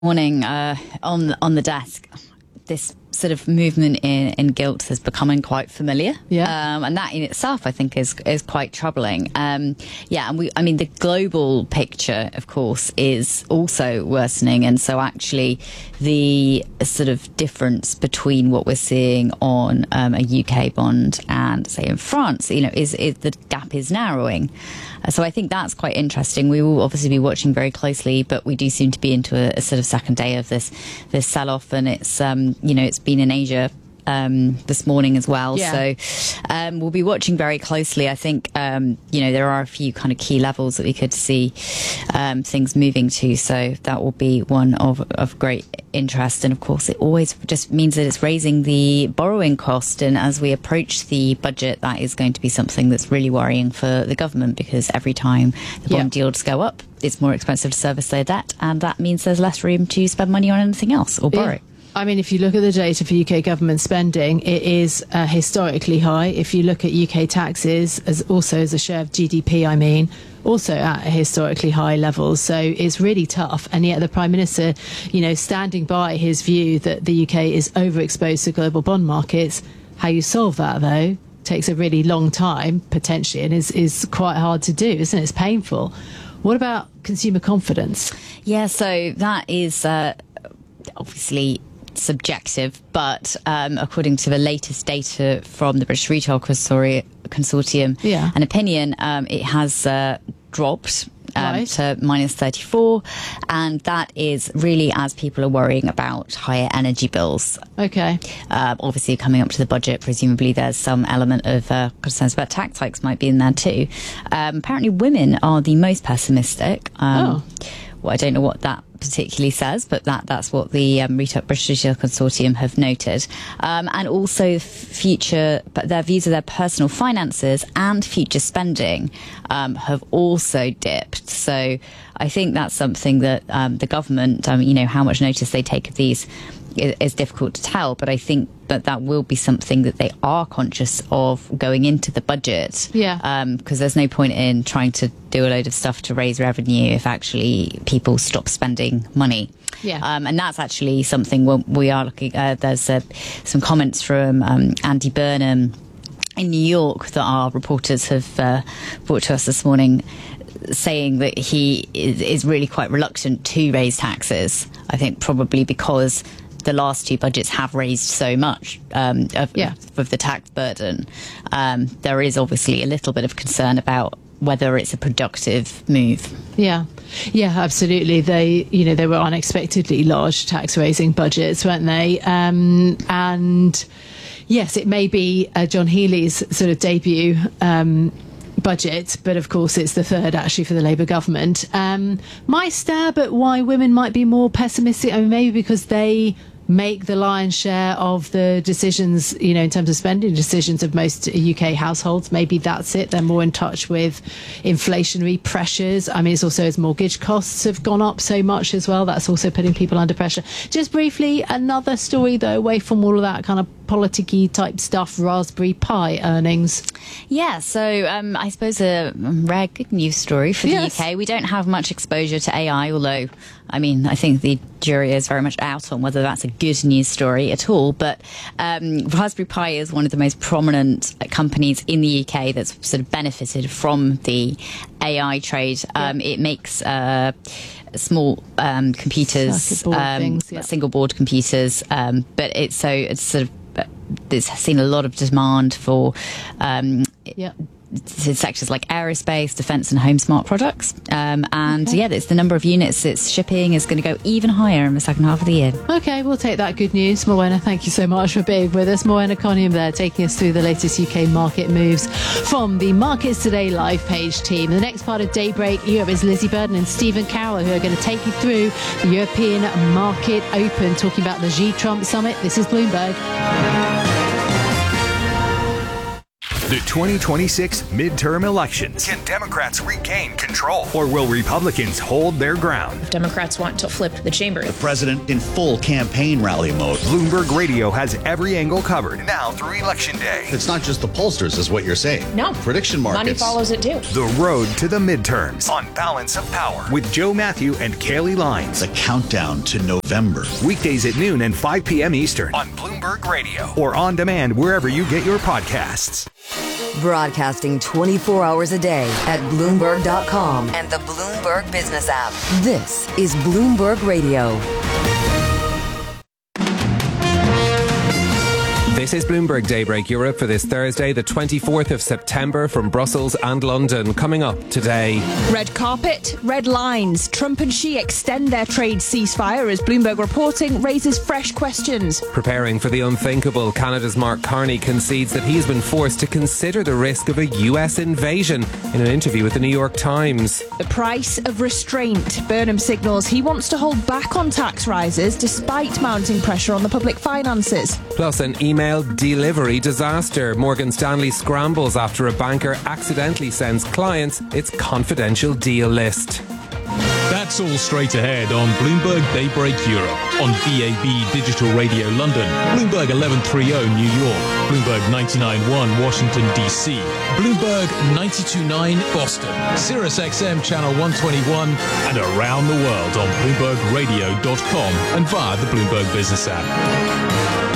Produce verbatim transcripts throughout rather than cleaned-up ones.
Morning uh, on on the desk. This sort of movement in, in gilts is becoming quite familiar. Yeah. Um, and that in itself, I think, is is quite troubling. Um, yeah, and we, I mean, the global picture, of course, is also worsening. And so actually the sort of difference between what we're seeing on um, a U K bond and, say, in France, you know, is, is the gap is narrowing. Uh, so I think that's quite interesting. We will obviously be watching very closely, but we do seem to be into a, a sort of second day of this this sell-off, and it's um, you know, it's been in Asia um, this morning as well. Yeah. So um, we'll be watching very closely. I think um, you know, there are a few kind of key levels that we could see um, things moving to. So that will be one of of great interest, and of course it always just means that it's raising the borrowing cost, and as we approach the budget, that is going to be something that's really worrying for the government, because every time the bond Yeah. yields go up, it's more expensive to service their debt, and that means there's less room to spend money on anything else or borrow. Yeah. I mean, if you look at the data for U K government spending, it is uh, historically high. If you look at U K taxes, as also as a share of G D P, I mean, also at historically high levels. So it's really tough. And yet the Prime Minister, you know, standing by his view that the U K is overexposed to global bond markets. How you solve that, though, takes a really long time, potentially, and is, is quite hard to do, isn't it? It's painful. What about consumer confidence? Yeah, so that is uh, obviously subjective, but um, according to the latest data from the British Retail Consor- Consortium, Yeah. an opinion, um, it has uh, dropped um, Right. to minus thirty-four, and that is really as people are worrying about higher energy bills. Okay. Uh, obviously, coming up to the budget, presumably there's some element of uh, concerns about tax hikes might be in there too. Um, apparently, women are the most pessimistic. Um, Oh. Well, I don't know what that particularly says, but that that's what the um, Retail, British Retail Consortium have noted. Um, and also future, but their views of their personal finances and future spending um, have also dipped. So I think that's something that um, the government, um, you know, how much notice they take of these is, is difficult to tell, but I think that that will be something that they are conscious of going into the budget. Yeah. Because there's no point in trying to do a load of stuff to raise revenue if actually people stop spending money. Yeah. Um, and that's actually something when we are looking uh, there's uh, some comments from um, Andy Burnham in New York that our reporters have uh, brought to us this morning, saying that he is, is really quite reluctant to raise taxes. I think probably because the last two budgets have raised so much um, of, Yeah. of the tax burden. Um, there is obviously a little bit of concern about whether it's a productive move. Yeah, yeah, absolutely. They, you know, they were unexpectedly large tax raising budgets, weren't they? Um, and yes, it may be uh, John Healey's sort of debut um, budget, but of course it's the third actually for the Labour government. Um, my stab at why women might be more pessimistic, I mean, maybe because they make the lion's share of the decisions, you know, in terms of spending decisions of most U K households. Maybe that's it. They're more in touch with inflationary pressures. I mean, it's also as mortgage costs have gone up so much as well. That's also putting people under pressure. Just briefly, another story, though, away from all of that kind of politicky type stuff, Raspberry Pi earnings. Yeah, so um, I suppose a rare good news story for the Yes. U K. We don't have much exposure to A I, although, I mean, I think the jury is very much out on whether that's a good news story at all. But um, Raspberry Pi is one of the most prominent companies in the U K that's sort of benefited from the A I trade. Um, It makes uh, small um, computers, Circuit board um, things, yeah. single board computers, um, but it's so it's sort of it's seen a lot of demand for um, Yeah. sectors like aerospace, defence and home smart products. Um, and Okay. yeah, it's the number of units it's shipping is going to go even higher in the second half of the year. Okay, we'll take that good news. Morwenna, thank you so much for being with us. Morwenna Conium there, taking us through the latest U K market moves from the Markets Today live page team. In the next part of Daybreak Europe is Lizzie Burden and Stephen Carroll, who are going to take you through the European Market Open, talking about the G Trump Summit. This is Bloomberg. The twenty twenty-six midterm elections. Can Democrats regain control? Or will Republicans hold their ground? Democrats want to flip the chamber. The president in full campaign rally mode. Bloomberg Radio has every angle covered now through Election Day. It's not just the pollsters, is what you're saying. No. Prediction markets. Money follows it too. The road to the midterms on Balance of Power with Joe Matthew and Kaylee Lines. The countdown to November. Weekdays at noon and five p.m. Eastern on Bloomberg Radio or on demand wherever you get your podcasts. Broadcasting twenty-four hours a day at Bloomberg dot com and the Bloomberg Business app. This is Bloomberg Radio. This is Bloomberg Daybreak Europe for this Thursday, the twenty-fourth of September, from Brussels and London. Coming up today. Red carpet, red lines. Trump and Xi extend their trade ceasefire as Bloomberg reporting raises fresh questions. Preparing for the unthinkable, Canada's Mark Carney concedes that he's been forced to consider the risk of a U S invasion in an interview with the New York Times. The price of restraint. Burnham signals he wants to hold back on tax rises despite mounting pressure on the public finances. Plus an email delivery disaster. Morgan Stanley scrambles after a banker accidentally sends clients its confidential deal list. That's all straight ahead on Bloomberg Daybreak Europe, on D A B Digital Radio London, Bloomberg eleven thirty New York, Bloomberg ninety-nine point one Washington D C, Bloomberg ninety-two point nine Boston, Sirius X M Channel one twenty-one, and around the world on Bloomberg Radio dot com and via the Bloomberg Business app.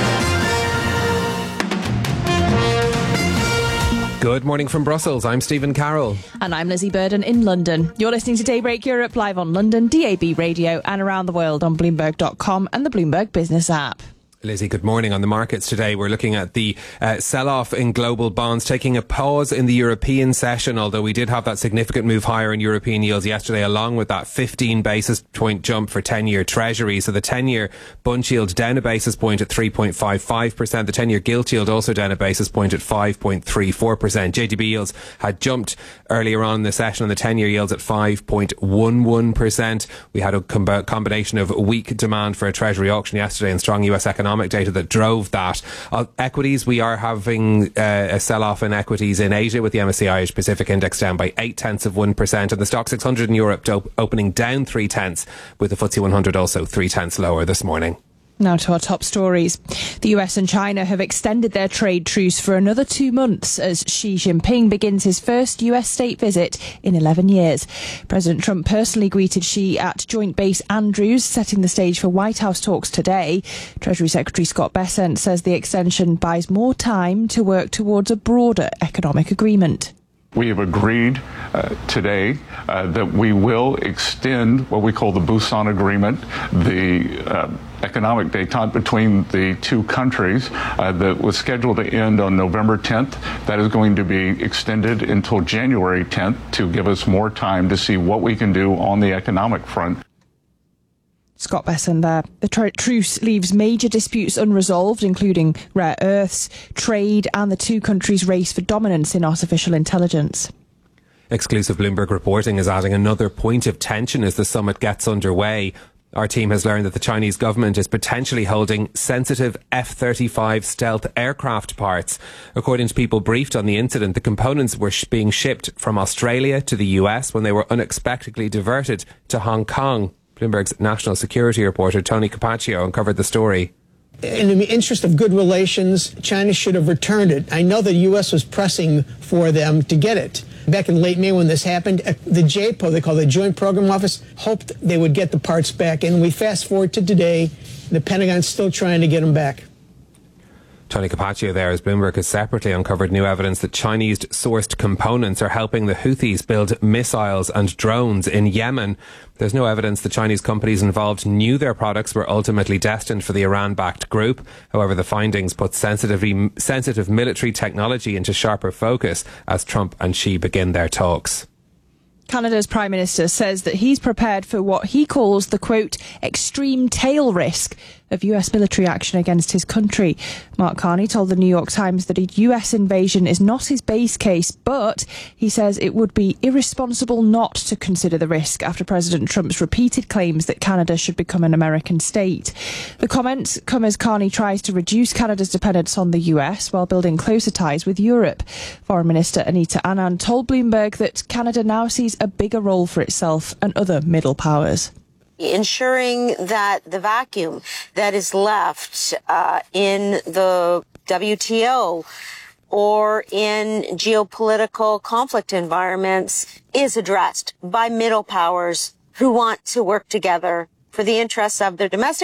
Good morning from Brussels. I'm Stephen Carroll. And I'm Lizzie Burden in London. You're listening to Daybreak Europe live on London, D A B Radio, and around the world on Bloomberg dot com and the Bloomberg Business app. Lizzie, good morning. On the markets today, we're looking at the uh, sell-off in global bonds, taking a pause in the European session, although we did have that significant move higher in European yields yesterday, along with that fifteen basis point jump for ten-year Treasury. So the ten-year Bund yield down a basis point at three point five five percent. The ten-year gilt yield also down a basis point at five point three four percent. J D B yields had jumped earlier on in the session, and the ten-year yields at five point one one percent. We had a com- combination of weak demand for a Treasury auction yesterday and strong U S economic data that drove that. Uh, equities, we are having uh, a sell-off in equities in Asia, with the M S C I Asia Pacific Index down by eight tenths of one percent, and the Stock six hundred in Europe do- opening down three tenths, with the F T S E one hundred also three tenths lower this morning. Now to our top stories. The U S and China have extended their trade truce for another two months as Xi Jinping begins his first U S state visit in eleven years. President Trump personally greeted Xi at Joint Base Andrews, setting the stage for White House talks today. Treasury Secretary Scott Bessent says the extension buys more time to work towards a broader economic agreement. We have agreed uh, today uh, that we will extend what we call the Busan Agreement, the uh, economic détente between the two countries uh, that was scheduled to end on November tenth. That is going to be extended until January tenth to give us more time to see what we can do on the economic front. Scott Bessent there. The tr- truce leaves major disputes unresolved, including rare earths, trade, and the two countries' race for dominance in artificial intelligence. Exclusive Bloomberg reporting is adding another point of tension as the summit gets underway. Our team has learned that the Chinese government is potentially holding sensitive F thirty-five stealth aircraft parts. According to people briefed on the incident, the components were sh- being shipped from Australia to the U S when they were unexpectedly diverted to Hong Kong. Bloomberg's national security reporter Tony Capaccio uncovered the story. In the interest of good relations, China should have returned it. I know the U S was pressing for them to get it. Back in late May when this happened, the J P O, they call the Joint Program Office, hoped they would get the parts back. And we fast forward to today, the Pentagon's still trying to get them back. Tony Capaccio there, as Bloomberg has separately uncovered new evidence that Chinese-sourced components are helping the Houthis build missiles and drones in Yemen. There's no evidence the Chinese companies involved knew their products were ultimately destined for the Iran-backed group. However, the findings put sensitively, sensitive military technology into sharper focus as Trump and Xi begin their talks. Canada's Prime Minister says that he's prepared for what he calls the, quote, extreme tail risk of U S military action against his country. Mark Carney told the New York Times that a U S invasion is not his base case, but he says it would be irresponsible not to consider the risk after President Trump's repeated claims that Canada should become an American state. The comments come as Carney tries to reduce Canada's dependence on the U S while building closer ties with Europe. Foreign Minister Anita Anand told Bloomberg that Canada now sees a bigger role for itself and other middle powers. Ensuring that the vacuum that is left uh, in the W T O or in geopolitical conflict environments is addressed by middle powers who want to work together for the interests of their domestic